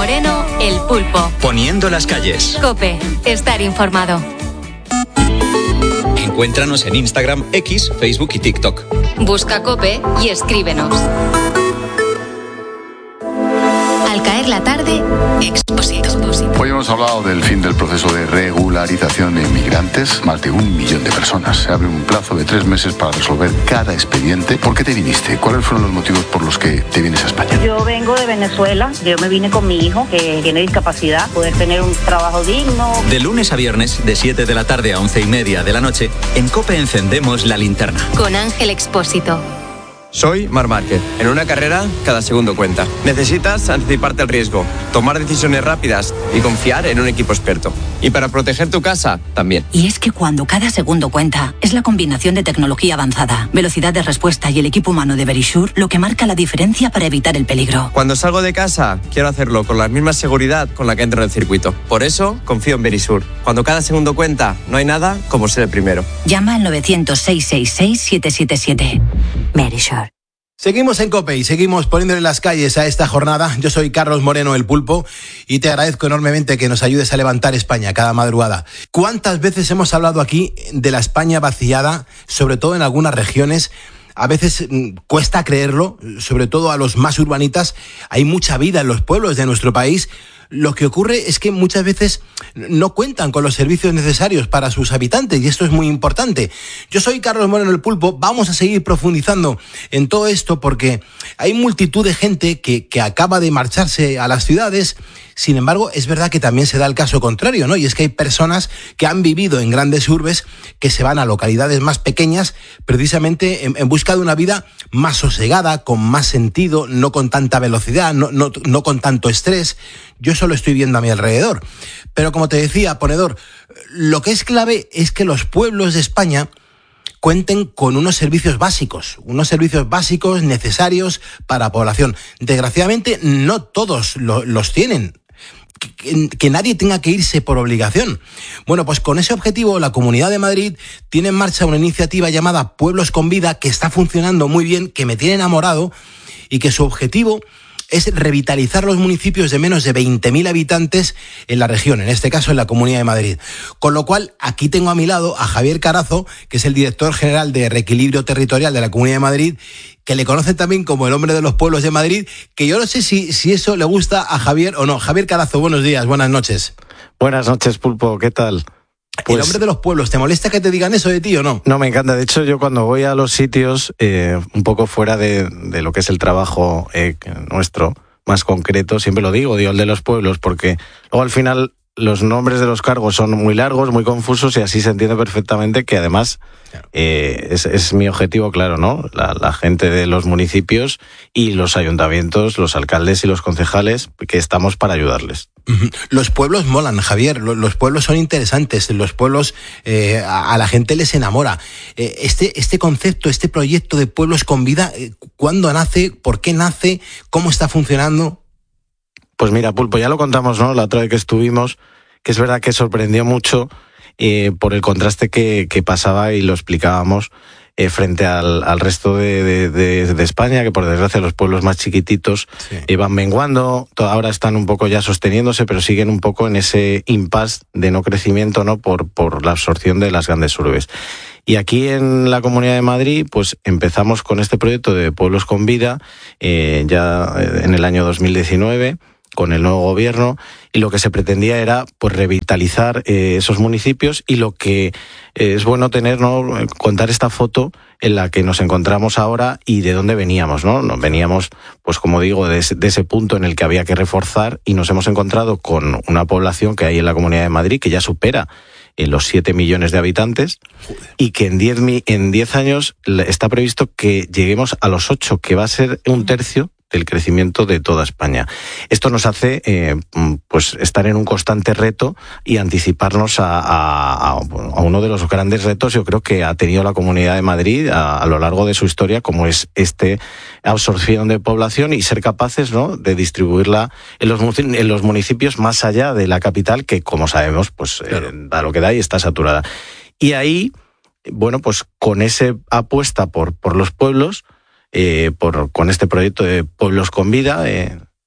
Moreno, El Pulpo. Poniendo las calles. COPE, estar informado. Encuéntranos en Instagram, X, Facebook y TikTok. Busca COPE y escríbenos. Al caer la tarde, Expósito. Hoy hemos hablado del fin del proceso de regularización de inmigrantes. Más de 1 millón de personas. Se abre un plazo de 3 meses para resolver cada expediente. ¿Por qué te viniste? ¿Cuáles fueron los motivos por los que te vienes a España? Yo vengo de Venezuela. Yo me vine con mi hijo, que tiene discapacidad, poder tener un trabajo digno. De lunes a viernes, de 7 de la tarde a 11:30 de la noche, en COPE encendemos la linterna. Con Ángel Expósito. Soy Marc Márquez. En una carrera, cada segundo cuenta. Necesitas anticiparte al riesgo, tomar decisiones rápidas y confiar en un equipo experto. Y para proteger tu casa, también. Y es que cuando cada segundo cuenta, es la combinación de tecnología avanzada, velocidad de respuesta y el equipo humano de Verisure lo que marca la diferencia para evitar el peligro. Cuando salgo de casa, quiero hacerlo con la misma seguridad con la que entro en el circuito. Por eso, confío en Verisure. Cuando cada segundo cuenta, no hay nada como ser el primero. Llama al 900-666-777. Verisure. Seguimos en COPE y seguimos poniéndole las calles a esta jornada. Yo soy Carlos Moreno, El Pulpo, y te agradezco enormemente que nos ayudes a levantar España cada madrugada. ¿Cuántas veces hemos hablado aquí de la España vaciada, sobre todo en algunas regiones? A veces cuesta creerlo, sobre todo a los más urbanitas. Hay mucha vida en los pueblos de nuestro país. Lo que ocurre es que muchas veces no cuentan con los servicios necesarios para sus habitantes, y esto es muy importante. Yo soy Carlos Moreno, El Pulpo. Vamos a seguir profundizando en todo esto porque hay multitud de gente que acaba de marcharse a las ciudades. Sin embargo, es verdad que también se da el caso contrario, ¿no? Y es que hay personas que han vivido en grandes urbes que se van a localidades más pequeñas precisamente en busca de una vida más sosegada, con más sentido, no con tanta velocidad, no con tanto estrés. Yo eso lo estoy viendo a mi alrededor. Pero como te decía, ponedor, lo que es clave es que los pueblos de España cuenten con unos servicios básicos necesarios para la población. Desgraciadamente, no todos los tienen. Que nadie tenga que irse por obligación. Bueno, pues con ese objetivo la Comunidad de Madrid tiene en marcha una iniciativa llamada Pueblos con Vida, que está funcionando muy bien, que me tiene enamorado, y que su objetivo es revitalizar los municipios de menos de 20.000 habitantes en la región, en este caso en la Comunidad de Madrid. Con lo cual, aquí tengo a mi lado a Javier Carazo, que es el director general de Reequilibrio Territorial de la Comunidad de Madrid, que le conocen también como el hombre de los pueblos de Madrid, que yo no sé si eso le gusta a Javier o no. Javier Carazo, buenos días, buenas noches. Buenas noches, Pulpo, ¿qué tal? El hombre de los pueblos, ¿te molesta que te digan eso de ti o no? No, me encanta. De hecho, yo cuando voy a los sitios, un poco fuera de lo que es el trabajo nuestro, más concreto, siempre lo digo el de los pueblos, porque luego al final los nombres de los cargos son muy largos, muy confusos, y así se entiende perfectamente que además es mi objetivo, claro, ¿no? La gente de los municipios y los ayuntamientos, los alcaldes y los concejales, que estamos para ayudarles. Los pueblos molan, Javier, los pueblos son interesantes, los pueblos a la gente les enamora. Este concepto, este proyecto de Pueblos con Vida, ¿cuándo nace? ¿Por qué nace? ¿Cómo está funcionando? Pues mira, Pulpo, ya lo contamos, ¿no? La otra vez que estuvimos, que es verdad que sorprendió mucho por el contraste que pasaba, y lo explicábamos frente al resto de España, que por desgracia los pueblos más chiquititos van menguando. Ahora están un poco ya sosteniéndose, pero siguen un poco en ese impasse de no crecimiento, ¿no? Por la absorción de las grandes urbes. Y aquí en la Comunidad de Madrid, pues empezamos con este proyecto de Pueblos con Vida ya en el año 2019, con el nuevo gobierno, y lo que se pretendía era pues revitalizar esos municipios, y lo que es bueno tener, ¿no? Contar esta foto en la que nos encontramos ahora y de dónde veníamos, ¿no? Nos veníamos, pues como digo, de ese punto en el que había que reforzar, y nos hemos encontrado con una población que hay en la Comunidad de Madrid que ya supera los 7 millones de habitantes, y que en 10 años está previsto que lleguemos a los 8, que va a ser un tercio del crecimiento de toda España. Esto nos hace pues estar en un constante reto y anticiparnos a uno de los grandes retos, yo creo, que ha tenido la Comunidad de Madrid a lo largo de su historia, como es absorción de población, y ser capaces, ¿no?, de distribuirla en los municipios más allá de la capital, que, como sabemos, pues claro, da lo que da y está saturada. Y ahí, bueno, pues con esa apuesta por los pueblos, con este proyecto de Pueblos con Vida,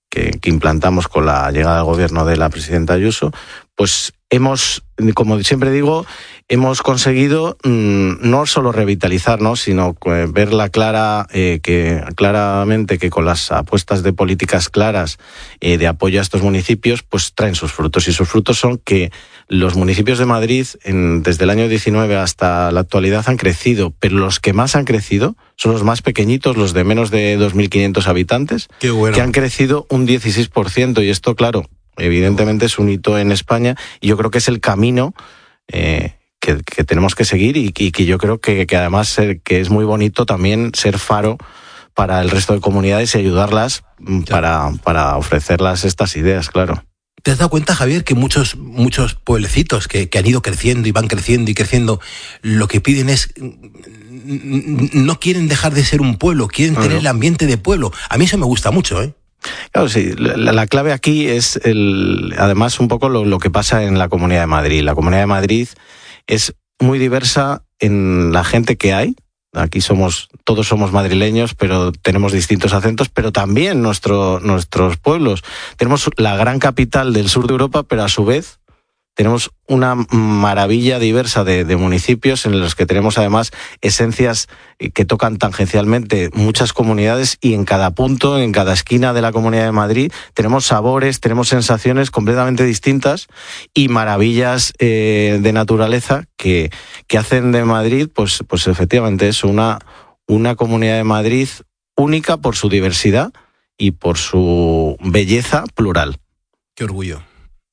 que implantamos con la llegada al gobierno de la presidenta Ayuso, pues hemos, como siempre digo, hemos conseguido no solo revitalizar, ¿no?, sino ver claramente que con las apuestas de políticas claras de apoyo a estos municipios, pues traen sus frutos. Y sus frutos son que los municipios de Madrid, desde el año 19 hasta la actualidad, han crecido, pero los que más han crecido son los más pequeñitos, los de menos de 2.500 habitantes, Qué bueno. Que han crecido un 16%. Y esto, claro, evidentemente es un hito en España, y yo creo que es el camino que tenemos que seguir, y que yo creo que además que es muy bonito también ser faro para el resto de comunidades y ayudarlas para ofrecerlas estas ideas, claro. ¿Te has dado cuenta, Javier, que muchos pueblecitos que han ido creciendo y van creciendo y creciendo, lo que piden es, no quieren dejar de ser un pueblo, quieren tener el ambiente de pueblo? A mí eso me gusta mucho, ¿eh? Claro, sí. La clave aquí es además un poco lo que pasa en la Comunidad de Madrid. La Comunidad de Madrid es muy diversa en la gente que hay. Aquí todos somos madrileños, pero tenemos distintos acentos, pero también nuestros pueblos. Tenemos la gran capital del sur de Europa, pero a su vez tenemos una maravilla diversa de municipios en los que tenemos además esencias que tocan tangencialmente muchas comunidades, y en cada punto, en cada esquina de la Comunidad de Madrid tenemos sabores, tenemos sensaciones completamente distintas y maravillas de naturaleza que hacen de Madrid pues efectivamente es una Comunidad de Madrid única por su diversidad y por su belleza plural. Qué orgullo.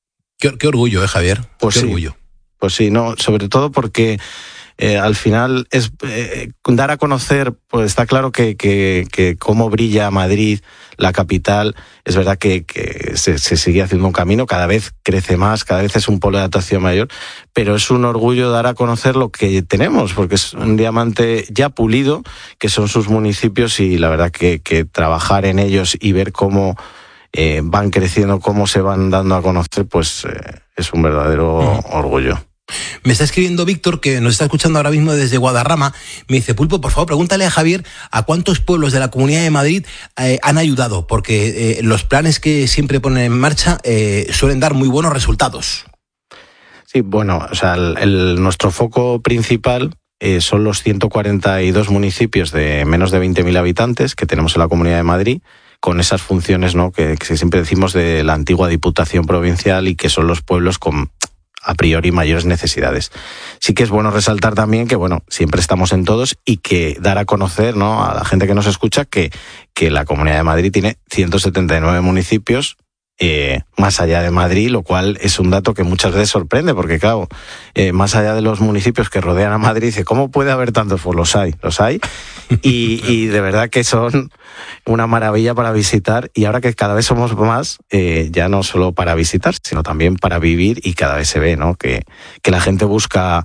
Qué orgullo, Javier. Pues qué sí, orgullo. Pues sí, no, sobre todo porque al final es dar a conocer, pues está claro que cómo brilla Madrid, la capital. Es verdad que se sigue haciendo un camino, cada vez crece más, cada vez es un polo de atracción mayor, pero es un orgullo dar a conocer lo que tenemos, porque es un diamante ya pulido, que son sus municipios, y la verdad que trabajar en ellos y ver cómo van creciendo, cómo se van dando a conocer, pues es un verdadero orgullo. Me está escribiendo Víctor, que nos está escuchando ahora mismo desde Guadarrama. Me dice: Pulpo, por favor, pregúntale a Javier a cuántos pueblos de la Comunidad de Madrid han ayudado, porque los planes que siempre ponen en marcha suelen dar muy buenos resultados. Sí, bueno, o sea, nuestro foco principal son los 142 municipios de menos de 20.000 habitantes que tenemos en la Comunidad de Madrid, con esas funciones, ¿no?, que siempre decimos de la antigua Diputación Provincial, y que son los pueblos con a priori mayores necesidades. Sí que es bueno resaltar también que, bueno, siempre estamos en todos, y que dar a conocer, ¿no?, a la gente que nos escucha que la Comunidad de Madrid tiene 179 municipios más allá de Madrid, lo cual es un dato que muchas veces sorprende, porque claro, más allá de los municipios que rodean a Madrid, dice, ¿cómo puede haber tantos? Pues los hay, y de verdad que son una maravilla para visitar, y ahora que cada vez somos más, ya no solo para visitar, sino también para vivir, y cada vez se ve, ¿no?, que la gente busca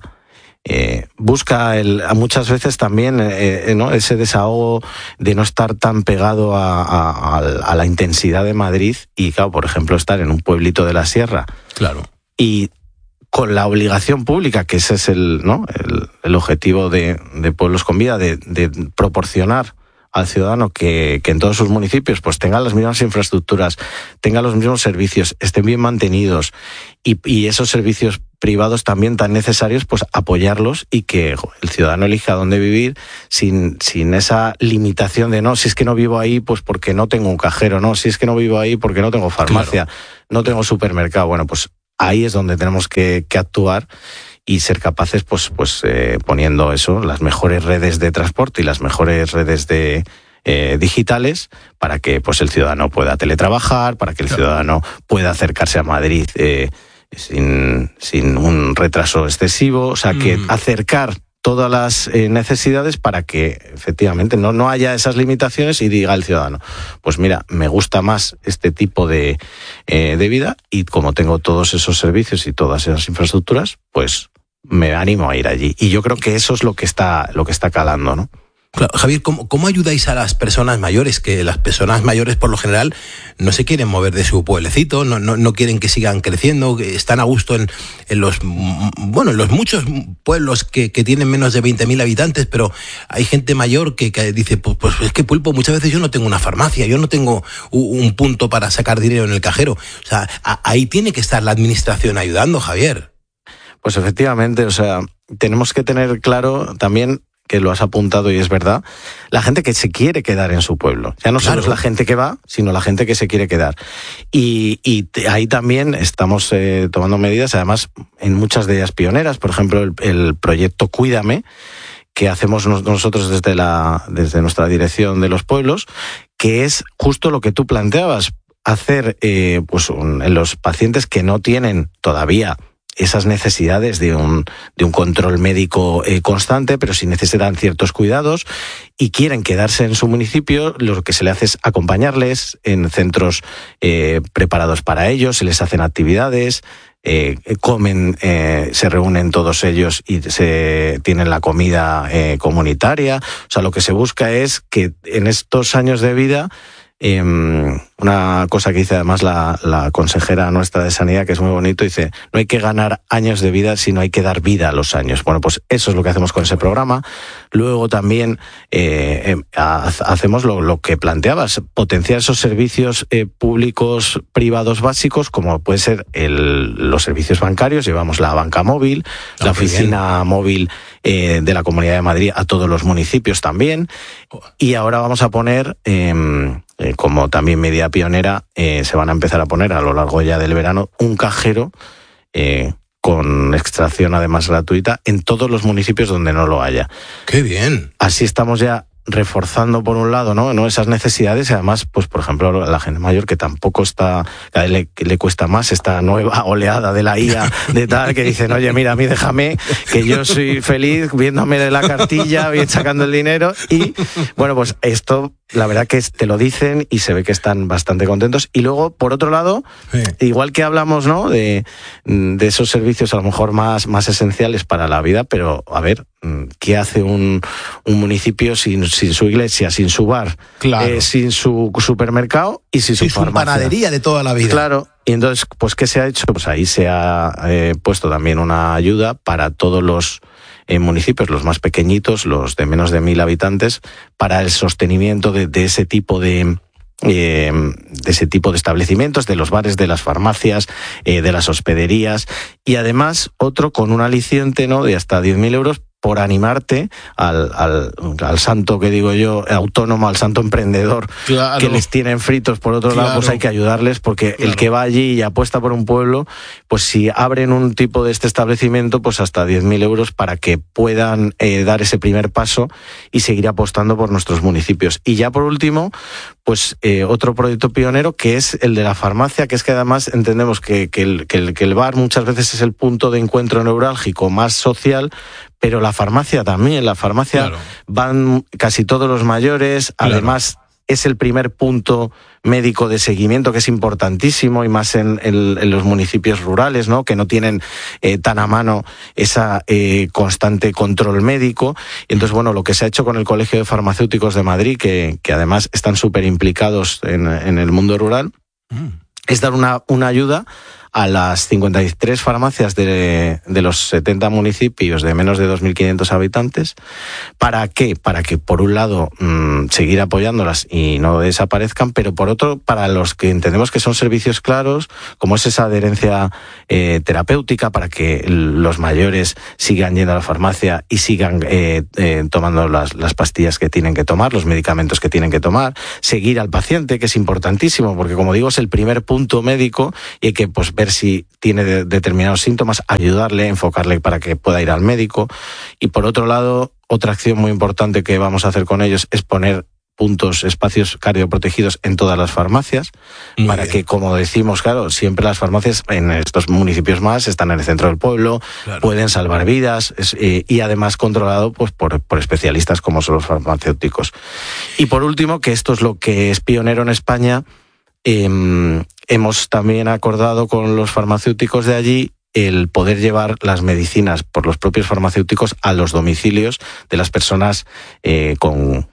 muchas veces también ¿no?, ese desahogo de no estar tan pegado a la intensidad de Madrid, y claro, por ejemplo, estar en un pueblito de la sierra, claro, y con la obligación pública, que ese es el objetivo de Pueblos con Vida, de proporcionar al ciudadano que en todos sus municipios pues tengan las mismas infraestructuras, tengan los mismos servicios, estén bien mantenidos, y esos servicios privados también tan necesarios, pues apoyarlos, y que el ciudadano elija dónde vivir sin esa limitación de no, si es que no vivo ahí, pues porque no tengo un cajero, no, si es que no vivo ahí porque no tengo farmacia, claro, no tengo supermercado. Bueno, pues ahí es donde tenemos que actuar y ser capaces, pues poniendo eso, las mejores redes de transporte y las mejores redes de digitales, para que pues el ciudadano pueda teletrabajar, para que el ciudadano pueda acercarse a Madrid sin un retraso excesivo, o sea, que acercar todas las necesidades para que efectivamente no haya esas limitaciones, y diga el ciudadano, pues mira, me gusta más este tipo de vida, y como tengo todos esos servicios y todas esas infraestructuras, pues me animo a ir allí. Y yo creo que eso es lo que está calando, ¿no? Claro, Javier, ¿cómo ayudáis a las personas mayores? Que las personas mayores, por lo general, no se quieren mover de su pueblecito, no quieren que sigan creciendo, que están a gusto en los muchos pueblos que tienen menos de 20.000 habitantes, pero hay gente mayor que dice, pues es que, Pulpo, muchas veces yo no tengo una farmacia, yo no tengo un punto para sacar dinero en el cajero. O sea, ahí tiene que estar la administración ayudando, Javier. Pues efectivamente, o sea, tenemos que tener claro también, que lo has apuntado y es verdad, la gente que se quiere quedar en su pueblo. Ya no solo es la gente que va, sino la gente que se quiere quedar. Y ahí también estamos tomando medidas, además en muchas de ellas pioneras. Por ejemplo, el proyecto Cuídame, que hacemos nosotros desde nuestra dirección de los pueblos, que es justo lo que tú planteabas, hacer en los pacientes que no tienen todavía esas necesidades de un control médico constante, pero sí necesitan ciertos cuidados y quieren quedarse en su municipio, lo que se les hace es acompañarles en centros preparados para ellos, se les hacen actividades, comen, se reúnen todos ellos y se tienen la comida comunitaria. O sea, lo que se busca es que en estos años de vida, una cosa que dice además la consejera nuestra de Sanidad, que es muy bonito, dice, no hay que ganar años de vida, sino hay que dar vida a los años. Bueno, pues eso es lo que hacemos con ese programa. Luego también hacemos lo que planteabas, potenciar esos servicios públicos, privados básicos, como puede ser los servicios bancarios. Llevamos la banca móvil, la oficina móvil de la Comunidad de Madrid a todos los municipios también. Y ahora vamos a poner, como también medida pionera, se van a empezar a poner a lo largo ya del verano un cajero con extracción además gratuita en todos los municipios donde no lo haya. ¡Qué bien! Así estamos ya reforzando por un lado, ¿no? Esas necesidades, y además, pues por ejemplo, la gente mayor que tampoco está, cada vez le cuesta más esta nueva oleada de la IA, de tal, que dicen, oye, mira, a mí déjame, que yo soy feliz viéndome de la cartilla, bien sacando el dinero, y bueno, pues esto, la verdad que te lo dicen y se ve que están bastante contentos. Y luego, por otro lado, igual que hablamos, ¿no?, de esos servicios a lo mejor más esenciales para la vida, pero a ver, ¿qué hace un municipio sin su iglesia, sin su bar, claro, sin su supermercado y sin su farmacia? Su panadería de toda la vida. Claro. Y entonces, pues, ¿qué se ha hecho? Pues ahí se ha puesto también una ayuda para todos los municipios, los más pequeñitos, los de menos de 1.000 habitantes, para el sostenimiento de ese tipo de establecimientos, de los bares, de las farmacias, de las hospederías, y además otro con un aliciente, ¿no?, de hasta 10.000 euros por animarte al santo, que digo yo, autónomo, al santo emprendedor, claro, que les tienen fritos. Por otro lado, pues hay que ayudarles, porque el que va allí y apuesta por un pueblo, pues si abren un tipo de este establecimiento, pues hasta 10.000 euros para que puedan dar ese primer paso y seguir apostando por nuestros municipios. Y ya por último, pues otro proyecto pionero, que es el de la farmacia, que es que además entendemos que el bar muchas veces es el punto de encuentro neurálgico más social, pero la farmacia también, claro, van casi todos los mayores, claro. Además es el primer punto médico de seguimiento, que es importantísimo, y más en los municipios rurales, ¿no?, que no tienen tan a mano esa constante control médico. Y entonces, bueno, lo que se ha hecho con el Colegio de Farmacéuticos de Madrid, que además están súper implicados en el mundo rural, es dar una ayuda a las 53 farmacias de los 70 municipios de menos de 2.500 habitantes. ¿Para qué? Para que, por un lado, seguir apoyándolas y no desaparezcan, pero por otro, para los que entendemos que son servicios claros, como es esa adherencia terapéutica, para que los mayores sigan yendo a la farmacia y sigan tomando las pastillas que tienen que tomar, los medicamentos que tienen que tomar, seguir al paciente, que es importantísimo, porque, como digo, es el primer punto médico y hay que, pues, ver si tiene determinados síntomas, ayudarle, enfocarle para que pueda ir al médico. Y por otro lado, otra acción muy importante que vamos a hacer con ellos es poner espacios cardioprotegidos en todas las farmacias, para que, como decimos, claro, siempre las farmacias en estos municipios más están en el centro del pueblo, claro, pueden salvar vidas, y además controlado, pues, por especialistas como son los farmacéuticos. Y por último, que esto es lo que es pionero en España, hemos también acordado con los farmacéuticos de allí el poder llevar las medicinas por los propios farmacéuticos a los domicilios de las personas con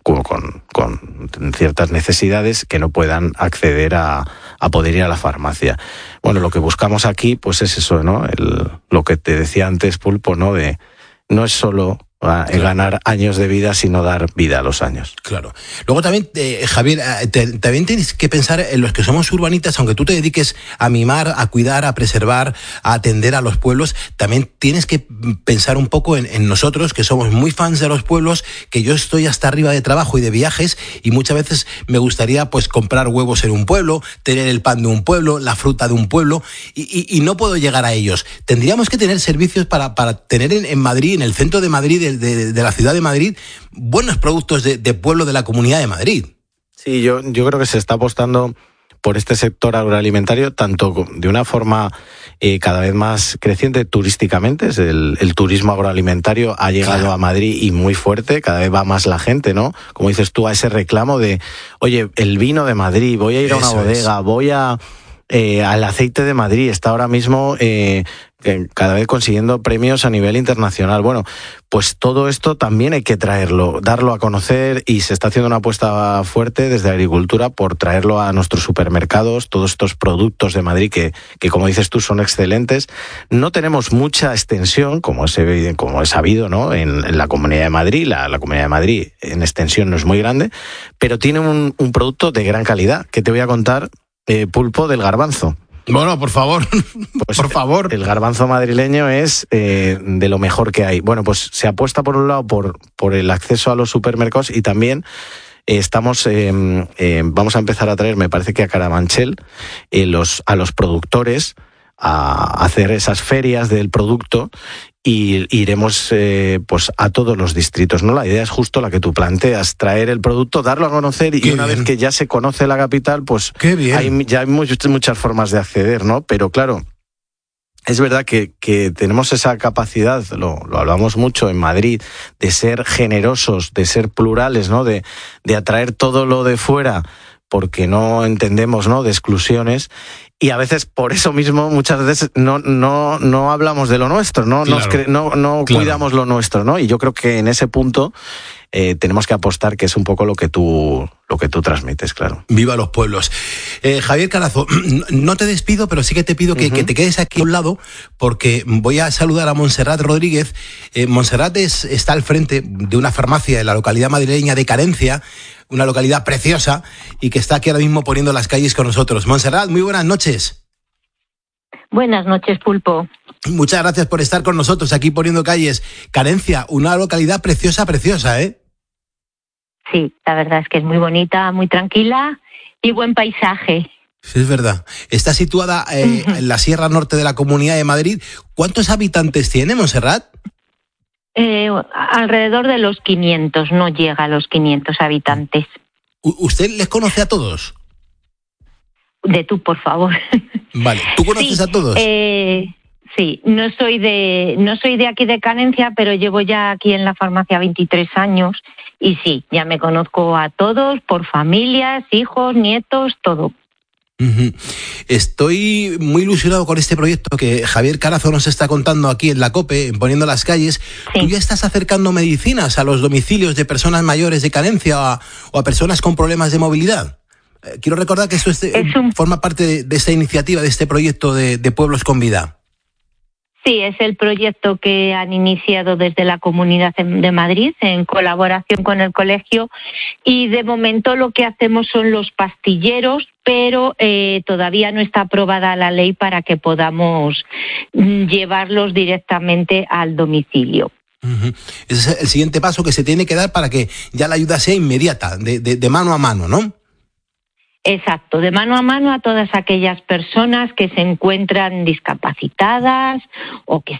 ciertas necesidades que no puedan acceder a poder ir a la farmacia. Bueno, lo que buscamos aquí pues es eso, ¿no? Lo que te decía antes, Pulpo, ¿no? No es solo ganar años de vida, sino dar vida a los años. Claro. Luego también, Javier, también tienes que pensar en los que somos urbanitas, aunque tú te dediques a mimar, a cuidar, a preservar, a atender a los pueblos, también tienes que pensar un poco en nosotros, que somos muy fans de los pueblos, que yo estoy hasta arriba de trabajo y de viajes, y muchas veces me gustaría pues comprar huevos en un pueblo, tener el pan de un pueblo, la fruta de un pueblo, y no puedo llegar a ellos. Tendríamos que tener servicios para tener en Madrid, en el centro de Madrid, de la ciudad de Madrid, buenos productos de pueblo de la Comunidad de Madrid. Sí, yo creo que se está apostando por este sector agroalimentario, tanto de una forma cada vez más creciente turísticamente. El turismo agroalimentario ha llegado a Madrid y muy fuerte, cada vez va más la gente, ¿no? Como dices tú, a ese reclamo de, oye, el vino de Madrid, voy a ir a una bodega, voy al aceite de Madrid, está ahora mismo cada vez consiguiendo premios a nivel internacional. Bueno, pues todo esto también hay que traerlo, darlo a conocer, y se está haciendo una apuesta fuerte desde Agricultura por traerlo a nuestros supermercados, todos estos productos de Madrid que como dices tú, son excelentes. No tenemos mucha extensión, como es sabido, ¿no? En la Comunidad de Madrid, la Comunidad de Madrid en extensión no es muy grande, pero tiene un producto de gran calidad, que te voy a contar, Pulpo, del garbanzo. Bueno, por favor, pues por favor. El garbanzo madrileño es de lo mejor que hay. Bueno, pues se apuesta por un lado por el acceso a los supermercados, y también vamos a empezar a traer, me parece que a Carabanchel, a los productores a hacer esas ferias del producto, y iremos pues a todos los distritos, ¿no? La idea es justo la que tú planteas, traer el producto, darlo a conocer, y una vez que ya se conoce la capital, pues hay muchas formas de acceder, ¿no? Pero claro, es verdad que tenemos esa capacidad, lo hablamos mucho en Madrid, de ser generosos, de ser plurales, ¿no? De atraer todo lo de fuera, porque no entendemos, ¿no?, de exclusiones. Y a veces, por eso mismo, muchas veces no hablamos de lo nuestro, no cuidamos lo nuestro, ¿no? Y yo creo que en ese punto tenemos que apostar, que es un poco lo que tú transmites, claro. Viva los pueblos. Javier Carazo, no te despido, pero sí que te pido que te quedes aquí a un lado, porque voy a saludar a Montserrat Rodríguez. Montserrat está al frente de una farmacia en la localidad madrileña de Carencia, una localidad preciosa, y que está aquí ahora mismo poniendo las calles con nosotros. Montserrat, muy buenas noches. Buenas noches, Pulpo. Muchas gracias por estar con nosotros aquí poniendo calles. Carencia, una localidad preciosa, ¿eh? Sí, la verdad es que es muy bonita, muy tranquila y buen paisaje. Sí, es verdad. Está situada en la Sierra Norte de la Comunidad de Madrid. ¿Cuántos habitantes tiene, Montserrat? Alrededor de los 500, no llega a los 500 habitantes. ¿Usted les conoce a todos? De tú, por favor. Vale, ¿tú conoces a todos? Sí, no soy de aquí de Carencia, pero llevo ya aquí en la farmacia 23 años, y sí, ya me conozco a todos, por familias, hijos, nietos, todo. Estoy muy ilusionado con este proyecto que Javier Carazo nos está contando aquí en la COPE, en Poniendo las Calles. Sí. Tú ya estás acercando medicinas a los domicilios de personas mayores de carencia o a personas con problemas de movilidad. Quiero recordar que esto forma parte de esta iniciativa, de este proyecto de Pueblos con Vida. Sí, es el proyecto que han iniciado desde la Comunidad de Madrid en colaboración con el colegio, y de momento lo que hacemos son los pastilleros, pero todavía no está aprobada la ley para que podamos llevarlos directamente al domicilio. Ese es el siguiente paso que se tiene que dar para que ya la ayuda sea inmediata, de mano a mano, ¿no? Exacto, de mano a mano a todas aquellas personas que se encuentran discapacitadas o que